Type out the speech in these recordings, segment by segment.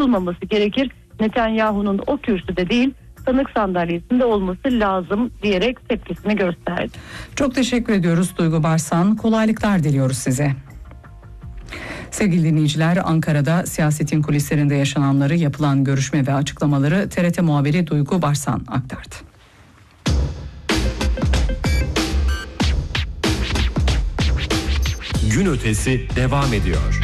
dokunmaması gerekir. Netanyahu'nun o kürsüde değil, sanık sandalyesinde olması lazım diyerek tepkisini gösterdi. Çok teşekkür ediyoruz Duygu Barsan. Kolaylıklar diliyoruz size. Sevgili dinleyiciler, Ankara'da siyasetin kulislerinde yaşananları, yapılan görüşme ve açıklamaları TRT muhabiri Duygu Barsan aktardı. Gün ötesi devam ediyor.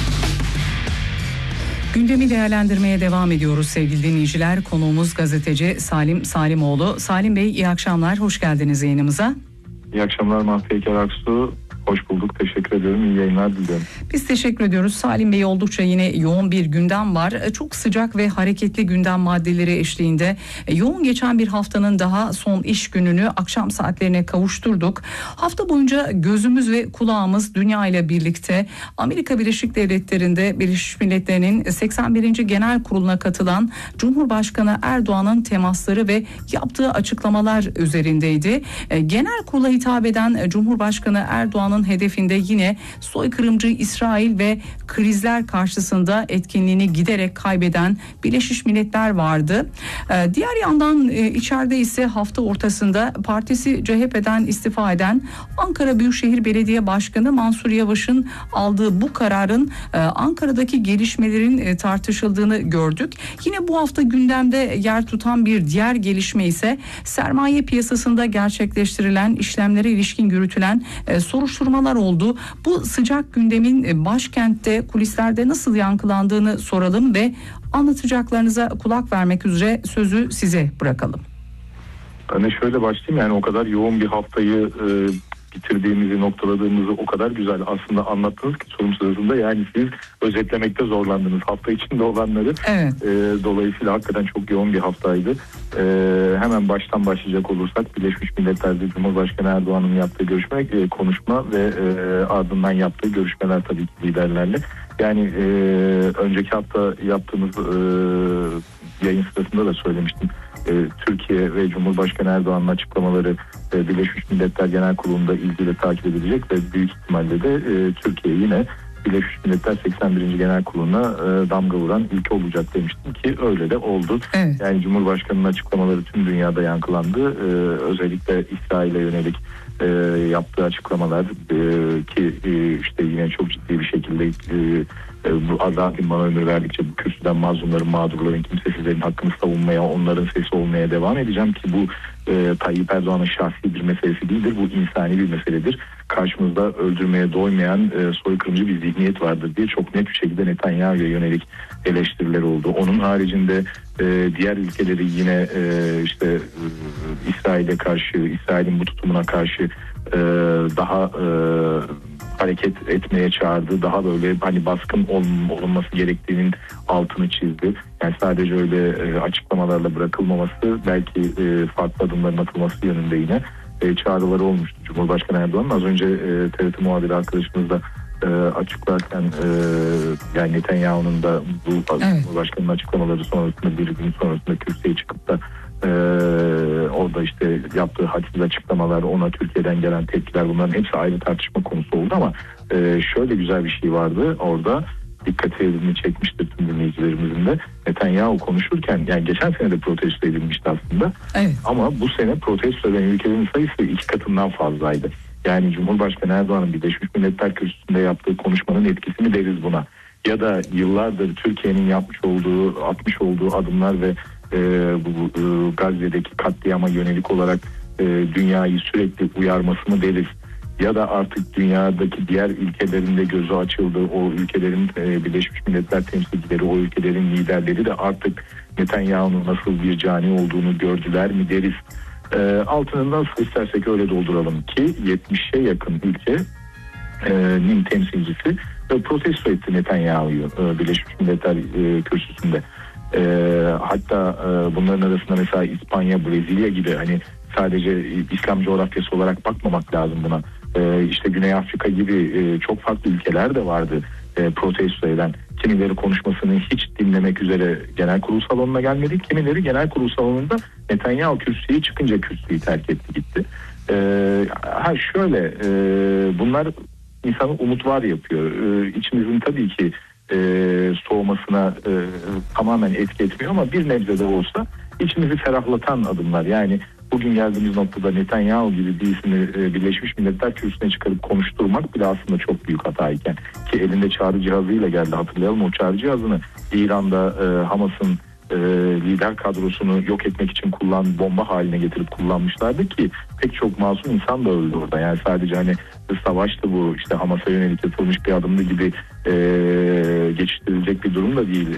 Gündemi değerlendirmeye devam ediyoruz sevgili dinleyiciler. Konuğumuz gazeteci Salim Salimoğlu. Salim Bey, iyi akşamlar, hoş geldiniz yayınımıza. İyi akşamlar Mahpeyker Aksu. Hoş bulduk. Teşekkür ediyorum. İyi yayınlar diliyorum. Biz teşekkür ediyoruz. Salim Bey, oldukça yine yoğun bir gündem var. Çok sıcak ve hareketli gündem maddeleri eşliğinde yoğun geçen bir haftanın daha son iş gününü akşam saatlerine kavuşturduk. Hafta boyunca gözümüz ve kulağımız dünya ile birlikte Amerika Birleşik Devletleri'nde Birleşmiş Milletler'in 81. Genel Kurulu'na katılan Cumhurbaşkanı Erdoğan'ın temasları ve yaptığı açıklamalar üzerindeydi. Genel Kurul'a hitap eden Cumhurbaşkanı Erdoğan'ın hedefinde yine soykırımcı İsrail ve krizler karşısında etkinliğini giderek kaybeden Birleşmiş Milletler vardı. Diğer yandan içeride ise hafta ortasında partisi CHP'den istifa eden Ankara Büyükşehir Belediye Başkanı Mansur Yavaş'ın aldığı bu kararın Ankara'daki gelişmelerin tartışıldığını gördük. Yine bu hafta gündemde yer tutan bir diğer gelişme ise sermaye piyasasında gerçekleştirilen işlemlere ilişkin yürütülen soruşturmalar oldu. Bu sıcak gündemin başkentte, kulislerde nasıl yankılandığını soralım ve anlatacaklarınıza kulak vermek üzere sözü size bırakalım. Ben de şöyle başlayayım, yani o kadar yoğun bir haftayı bitirdiğimizi, noktaladığımızı o kadar güzel aslında anlattınız ki sorum sırasında, yani siz özetlemekte zorlandınız hafta içinde olanları. Evet. Dolayısıyla hakikaten çok yoğun bir haftaydı. Hemen baştan başlayacak olursak, Birleşmiş Milletler'de Cumhurbaşkanı Erdoğan'ın yaptığı görüşme, konuşma ve ardından yaptığı görüşmeler tabii ki liderlerle. Yani önceki hafta yaptığımız yayın sırasında da söylemiştim. Türkiye ve Cumhurbaşkanı Erdoğan'ın açıklamaları Birleşmiş Milletler Genel Kurulu'nda ilgili takip edilecek ve büyük ihtimalle de Türkiye yine Birleşmiş Milletler 81. Genel Kurulu'na damga vuran ülke olacak demiştim ki öyle de oldu. Evet. Yani Cumhurbaşkanı'nın açıklamaları tüm dünyada yankılandı. Özellikle İsrail'e yönelik yaptığı açıklamalar ki işte yine çok ciddi bir şekilde bu azami bana ömür verdikçe bu kürsüden mazlumların, mağdurların, kimsesizlerin hakkını savunmaya, onların sesi olmaya devam edeceğim ki bu Tayyip Erdoğan'ın şahsi bir meselesi değildir. Bu insani bir meseledir. Karşımızda öldürmeye doymayan soykırımcı bir zihniyet vardır diye çok net bir şekilde Netanyahu'ya yönelik eleştiriler oldu. Onun haricinde diğer ülkeleri yine işte İsrail'e karşı, İsrail'in bu tutumuna karşı daha hareket etmeye çağırdı. Daha böyle hani baskın olunması gerektiğinin altını çizdi. Yani sadece öyle açıklamalarla bırakılmaması, belki farklı adımların atılması yönünde yine çağrıları olmuştu Cumhurbaşkanı Erdoğan'ın. Az önce TRT muhabiri arkadaşımız da açıklarken yani Netanyahu'nun da bu evet, Cumhurbaşkanı'nın açıklamaları sonrasında bir gün sonrasında kürsüye çıkıp da orada işte yaptığı hadsiz açıklamalar, ona Türkiye'den gelen tepkiler, bunların hepsi ayrı tartışma konusu oldu ama şöyle güzel bir şey vardı orada, dikkatini çekmiştir tüm dinleyicilerimizin de. Netanyahu konuşurken, yani geçen sene de protesto edilmişti aslında, evet, ama bu sene protesto eden ülkelerin sayısı 2 katından fazlaydı. Yani Cumhurbaşkanı Erdoğan'ın Birleşmiş Milletler Kürsüsü'nde yaptığı konuşmanın etkisi mi deriz buna? Ya da yıllardır Türkiye'nin atmış olduğu adımlar ve bu Gazze'deki katliama yönelik olarak dünyayı sürekli uyarması mı deriz? Ya da artık dünyadaki diğer ülkelerinde gözü açıldı, o ülkelerin Birleşmiş Milletler temsilcileri, o ülkelerin liderleri de artık Netanyahu'nun nasıl bir cani olduğunu gördüler mi deriz? Altını nasıl istersek öyle dolduralım ki 70'e yakın ülkenin temsilcisi protesto etti Netanyahu'yu Birleşmiş Milletler kürsüsünde. Hatta bunların arasında mesela İspanya, Brezilya gibi, hani sadece İslam coğrafyası olarak bakmamak lazım buna. İşte Güney Afrika gibi çok farklı ülkeler de vardı protesto eden. Kimileri konuşmasını hiç dinlemek üzere genel kurul salonuna gelmedi. Kimileri genel kurul salonunda Netanyahu kürsüye çıkınca kürsüyü terk etti gitti. Şöyle bunlar insanı umut var yapıyor. İçimizin tabii ki soğumasına tamamen etki etmiyor ama bir nebze de olsa içimizi ferahlatan adımlar. Yani bugün geldiğimiz noktada Netanyahu gibi bir ismi Birleşmiş Milletler Kürsüsüne çıkarıp konuşturmak bile aslında çok büyük hatayken, ki elinde çağrı cihazıyla geldi, hatırlayalım o çağrı cihazını Iran'da Hamas'ın lider kadrosunu yok etmek için bomba haline getirip kullanmışlardı ki pek çok masum insan da öldü orada. Yani sadece hani savaştı bu, işte Hamas'a yönelik yapılmış bir adımdı gibi geçiştirilecek bir durum da değil.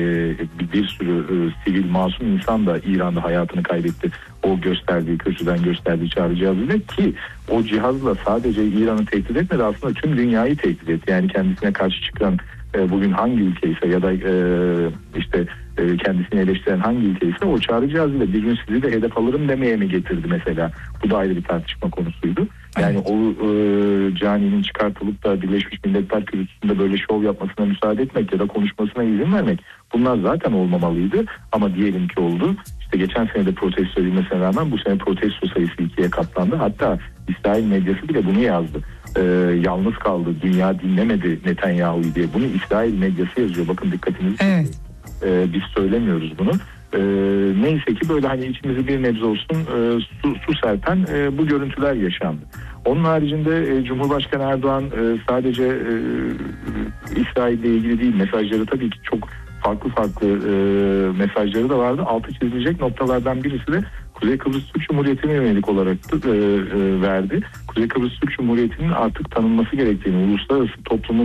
Bir sürü sivil masum insan da İran'da hayatını kaybetti. O kürsüden gösterdiği çağrı cihazıyla, ki o cihazla sadece İran'ı tehdit etmedi, aslında tüm dünyayı tehdit etti. Yani kendisine karşı çıkan bugün hangi ülkeyse ya da işte kendisini eleştiren hangi ülkeyse o çağrı cihazıyla bir gün sizi de hedef alırım demeye mi getirdi mesela. Bu da ayrı bir tartışma konusuydu. Yani o caninin çıkartılıp da Birleşmiş Milletler Kürsüsü'nde böyle şov yapmasına müsaade etmek ya da konuşmasına izin vermek, bunlar zaten olmamalıydı ama diyelim ki oldu. İşte geçen sene de protesto edilmesine rağmen bu sene protesto sayısı 2'ye katlandı. Hatta İsrail medyası bile bunu yazdı. Yalnız kaldı, dünya dinlemedi Netanyahu'yu diye. Bunu İsrail medyası yazıyor. Bakın dikkatinizi çekiyor. Biz söylemiyoruz bunu. Neyse ki böyle hani içimizi bir nebze olsun su serpen bu görüntüler yaşandı. Onun haricinde Cumhurbaşkanı Erdoğan sadece İsrail'le ilgili değil, mesajları tabii ki çok farklı mesajları da vardı. Altı çizilecek noktalardan birisi de Kuzey Kıbrıs Türk Cumhuriyeti'ne yönelik olarak verdi. Kuzey Kıbrıs Türk Cumhuriyeti'nin artık tanınması gerektiğini, uluslararası toplumun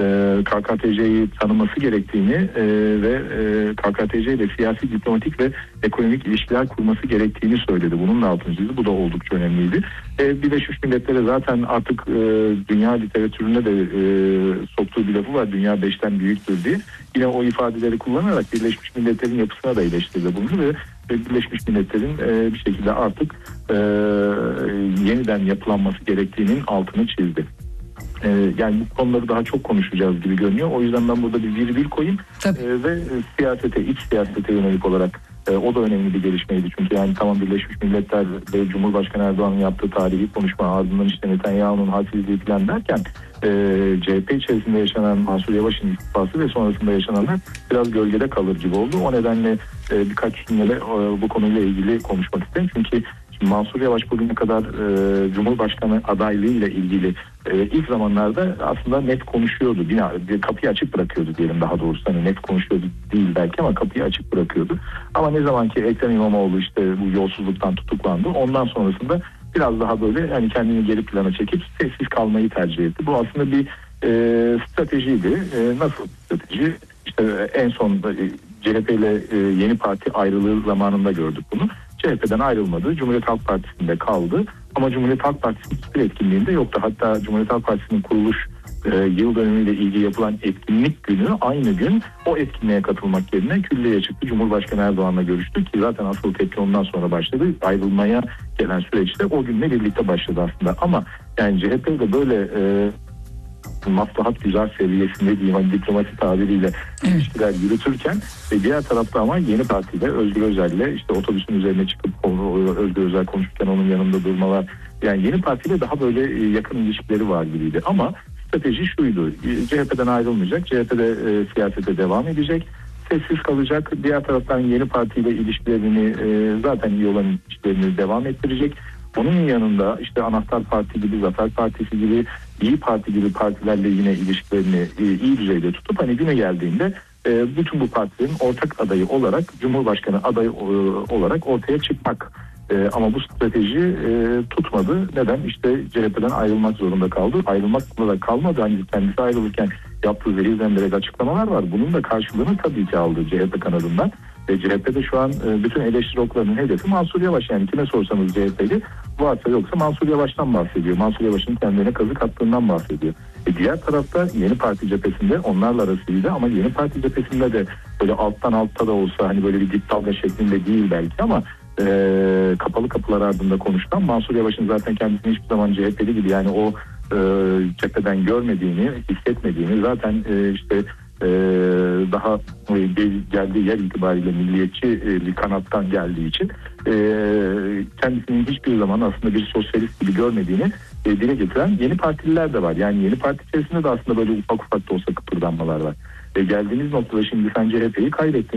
KKTC'yi tanıması gerektiğini ve KKTC ile siyasi, diplomatik ve ekonomik ilişkiler kurması gerektiğini söyledi. Bunun da altını çizdi. Bu da oldukça önemliydi. Birleşmiş Milletler'e zaten artık dünya literatürüne de soktuğu bir lafı var. Dünya 5'ten büyüktür diye. Yine o ifadeleri kullanarak Birleşmiş Milletler'in yapısına da eleştirdi bunu ve Birleşmiş Milletler'in bir şekilde artık yeniden yapılanması gerektiğinin altını çizdi. Yani bu konuları daha çok konuşacağız gibi görünüyor. O yüzden ben burada bir virgül koyayım ve iç siyasete yönelik olarak o da önemli bir gelişmeydi. Çünkü yani tamam, Birleşmiş Milletler ve Cumhurbaşkanı Erdoğan'ın yaptığı tarihi konuşma, ardından işte Netanyahu'nun hadsizliği falan derken CHP içerisinde yaşanan Mansur Yavaş'ın istifası ve sonrasında yaşananlar biraz gölgede kalır gibi oldu. O nedenle birkaç cümle bu konuyla ilgili konuşmak isterim. Çünkü Mansur Yavaş bugüne kadar Cumhurbaşkanı adaylığıyla ilgili ilk zamanlarda aslında net konuşuyordu. Kapıyı açık bırakıyordu diyelim, daha doğrusu. Hani net konuşuyordu değil belki ama kapıyı açık bırakıyordu. Ama ne zaman ki Ekrem İmamoğlu işte bu yolsuzluktan tutuklandı, ondan sonrasında biraz daha böyle yani kendini geri plana çekip sessiz kalmayı tercih etti. Bu aslında bir stratejiydi. Nasıl strateji? İşte en son CHP ile Yeni Parti ayrılığı zamanında gördük bunu. CHP'den ayrılmadı. Cumhuriyet Halk Partisi'nde kaldı. Ama Cumhuriyet Halk Partisi'nin hiçbir etkinliğinde yoktu. Hatta Cumhuriyet Halk Partisi'nin kuruluş yıl dönümüyle ilgili yapılan etkinlik günü aynı gün o etkinliğe katılmak yerine külliyeye çıktı. Cumhurbaşkanı Erdoğan'la görüştü ki zaten asıl tepki ondan sonra başladı. Ayrılmaya gelen süreçte o günle birlikte başladı aslında. Ama yani CHP'de böyle maslahat güzel seviyesinde diyeyim, hani diplomasi tabiriyle ilişkiler yürütürken diğer tarafta ama Yeni Parti'de Özgür Özel'le işte otobüsün üzerine çıkıp Özgür Özel konuşurken onun yanında durmalar, yani Yeni Parti'yle daha böyle yakın ilişkileri var gibiydi. Ama strateji şuydu: CHP'den ayrılmayacak, CHP'de siyasete devam edecek, sessiz kalacak. Diğer taraftan Yeni Parti ile ilişkilerini zaten iyi olan ilişkilerini devam ettirecek. Onun yanında işte Anahtar Parti gibi, Zafer Partisi gibi, İyi Parti gibi partilerle yine ilişkilerini iyi düzeyde tutup hani güne geldiğinde bütün bu partilerin ortak adayı olarak, Cumhurbaşkanı adayı olarak ortaya çıkmak. Ama bu strateji tutmadı. Neden? İşte CHP'den ayrılmak zorunda kaldı. Ayrılmakla da kalmadı. Hani kendisi ayrılırken yaptığı zehirlendirerek açıklamalar var. Bunun da karşılığını tabii ki aldı CHP kanadından. Ve CHP'de şu an bütün eleştiri oklarının hedefi Mansur Yavaş. Yani kime sorsanız CHP'li varsa yoksa Mansur Yavaş'tan bahsediyor. Mansur Yavaş'ın kendine kazık attığından bahsediyor. Diğer tarafta Yeni Parti cephesinde onlarla arasıydı ama Yeni Parti cephesinde de böyle alttan altta da olsa hani böyle bir dip dalga şeklinde değil belki ama kapalı kapılar ardında konuşulan Mansur Yavaş'ın zaten kendisini hiçbir zaman CHP'li gibi yani o cepheden görmediğini, hissetmediğini, zaten işte daha geldiği yer itibariyle milliyetçi bir kanattan geldiği için kendisinin hiçbir zaman aslında bir sosyalist gibi görmediğini dile getiren yeni partililer de var. Yani yeni parti içerisinde de aslında böyle ufak ufak da olsa kıpırdanmalar var. Geldiğimiz noktada şimdi sen CHP'yi kaybettin.